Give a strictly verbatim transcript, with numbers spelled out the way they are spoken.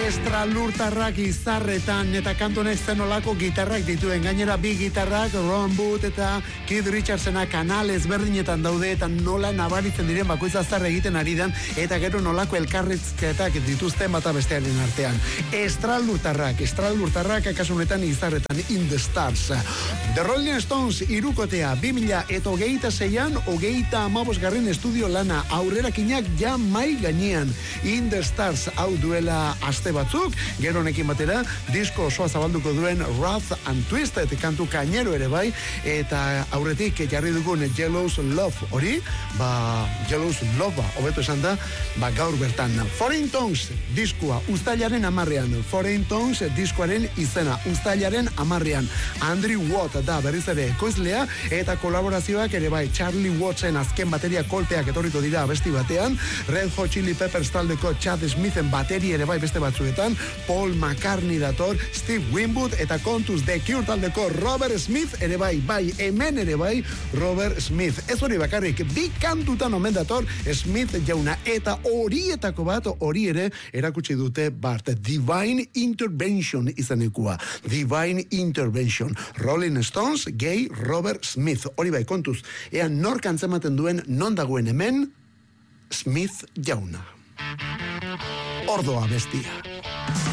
Estralurtarrak izarretan eta kantu honek zenolako gitarrak dituen, gainera bi gitarrak Ron Wood eta Keith Richardsena kanal ezberdinetan daude eta nola nabaritzen diren bakoitza zar egiten ari dan eta gero nolako elkarrizketak dituzten bata bestearen artean. Estralurtarrak, estralurtarrak akasunetan izarretan In the Stars. The Rolling Stones irukotea bi mila eta hogeita zeian hogeita amabosgarren estudio lana aurrerakinak ja mai gainean. In the Stars hau duela aste batzuk, gero honekin batera disko osoa zabalduko duen Wrath and Twisted kantu kainero ere bai, eta aurretik jarri dugun Yellow's Love hori, ba Yellow's Love hobeto esan da, ba gaur bertan Foreign Tongues diskoa uztailaren amarrean, Foreign Tongues diskoaren izena uztailaren amarrean, Andrew Watt da berriz ere ekoizlea eta kolaborazioak ere bai, Charlie Wattsen azken bateria kolpeak etorriko dira abesti batean, Red Hot Chili Peppers taldeko Chad Smithen bateri ere bai beste batzuetan, Paul McCartney dator, Steve Winwood eta kontuz The Cure taldeko Robert Smith ere bai, bai, hemen ere bai Robert Smith. Ez hori bakarrik, bi kantutan omen dator Smith jauna eta horietako bat hori ere erakutsi dute Bart, Divine Intervention izanekua, Divine Intervention, Rolling Stones, gay Robert Smith, hori bai kontuz, ea nork antzematen duen non dagoen hemen Smith jauna. Ordoa bestia.